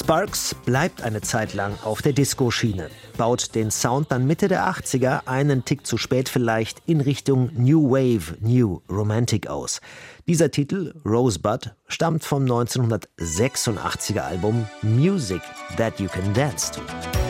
Sparks bleibt eine Zeit lang auf der Disco-Schiene, baut den Sound dann Mitte der 80er, einen Tick zu spät vielleicht, in Richtung New Wave, New Romantic aus. Dieser Titel, Rosebud, stammt vom 1986er Album Music That You Can Dance To.